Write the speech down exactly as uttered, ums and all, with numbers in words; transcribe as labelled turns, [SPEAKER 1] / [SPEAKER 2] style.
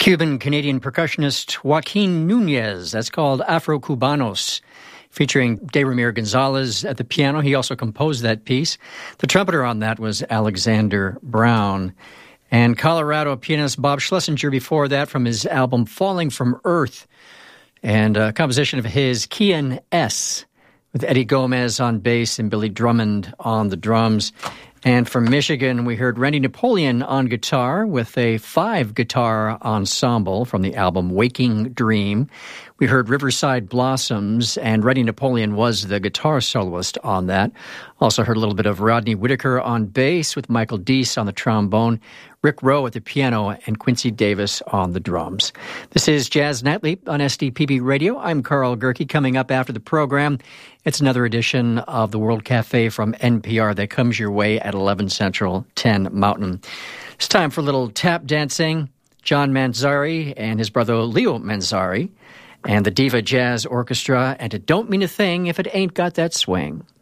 [SPEAKER 1] Cuban-Canadian percussionist Joaquin Nunez. That's called Afro-Cubanos, featuring De Ramir Gonzalez at the piano. He also composed that piece. The trumpeter on that was Alexander Brown. And Colorado pianist Bob Schlesinger before that from his album Falling from Earth. And a composition of his, Kian S., with Eddie Gomez on bass and Billy Drummond on the drums. And from Michigan, we heard Randy Napoleon on guitar with a five-guitar ensemble from the album Waking Dream. We heard Riverside Blossoms, and Randy Napoleon was the guitar soloist on that. Also heard a little bit of Rodney Whitaker on bass with Michael Deese on the trombone, Rick Rowe at the piano, and Quincy Davis on the drums. This is Jazz Nightly on S D P B Radio. I'm Carl Gerke. Coming up after the program, it's another edition of the World Cafe from N P R that comes your way at eleven Central, ten Mountain. It's time for a little tap dancing. John Manzari and his brother Leo Manzari and the Diva Jazz Orchestra, and it don't mean a thing if it ain't got that swing.